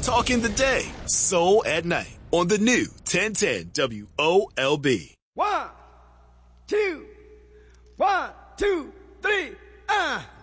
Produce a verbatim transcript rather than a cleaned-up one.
Talking the day, soul at night on the new ten ten W O L B. One, two, one, two, three, ah. Uh.